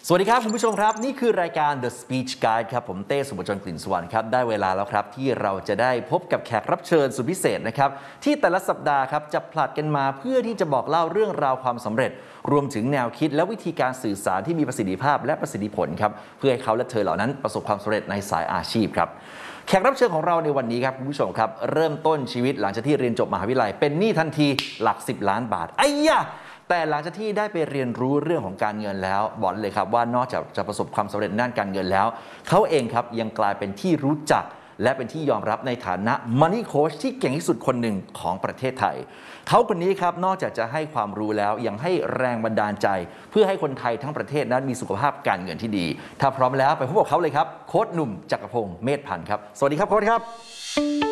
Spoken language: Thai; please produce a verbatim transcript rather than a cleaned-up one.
สวัสดีครับคุณผู้ชมครับนี่คือรายการ The Speech Guide ครับผมเต้สุภจรกลิ่นสุวรรณครับได้เวลาแล้วครับที่เราจะได้พบกับแขกรับเชิญสุดพิเศษนะครับที่แต่ละสัปดาห์ครับจะผลัดกันมาเพื่อที่จะบอกเล่าเรื่องราวความสำเร็จรวมถึงแนวคิดและวิธีการสื่อสารที่มีประสิทธิภาพและประสิทธิผลครับเพื่อให้เขาและเธอเหล่านั้นประสบความสำเร็จในสายอาชีพครับแขกรับเชิญของเราในวันนี้ครับคุณผู้ชมครับเริ่มต้นชีวิตหลังจากที่เรียนจบมหาวิทยาลัยเป็นหนี้ทันทีหลักสิบล้านบาทไอ้ยะแต่หลังจากที่ได้ไปเรียนรู้เรื่องของการเงินแล้วบอกเลยครับว่านอกจากจะประสบความสำเร็จด้านการเงินแล้วเขาเองครับยังกลายเป็นที่รู้จักและเป็นที่ยอมรับในฐานะ Money Coach ที่เก่งที่สุดคนหนึ่งของประเทศไทยเขาคนนี้ครับนอกจากจะให้ความรู้แล้วยังให้แรงบันดาลใจเพื่อให้คนไทยทั้งประเทศนั้นมีสุขภาพการเงินที่ดีถ้าพร้อมแล้วไปพบกับเขาเลยครับโค้ชหนุ่มจักรพงศ์เมธพันธ์ครับสวัสดีครับโค้ชครับ